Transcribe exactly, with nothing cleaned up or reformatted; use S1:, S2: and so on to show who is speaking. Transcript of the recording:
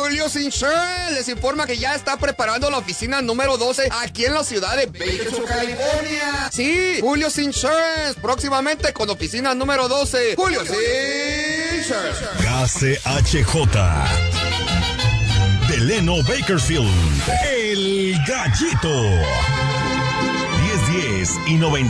S1: Julio's Insurance les informa que ya está preparando la oficina número doce aquí en la ciudad de Bakersfield, California. Sí, Julio's Insurance, próximamente con oficina número doce. Julio's Insurance.
S2: K C H J Delano Bakersfield, El Gallito. diez diez y noventa.